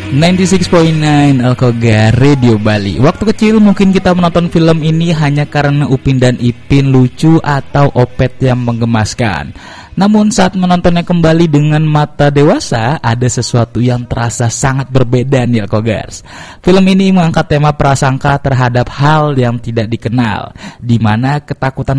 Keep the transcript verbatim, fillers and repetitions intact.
sembilan puluh enam koma sembilan Alkogar Radio Bali. Waktu kecil mungkin kita menonton film ini hanya karena Upin dan Ipin lucu atau Opet yang menggemaskan. Namun saat menontonnya kembali dengan mata dewasa, ada sesuatu yang terasa sangat berbeda nih Alkogars. Film ini mengangkat tema prasangka terhadap hal yang tidak dikenal, di mana ketakutan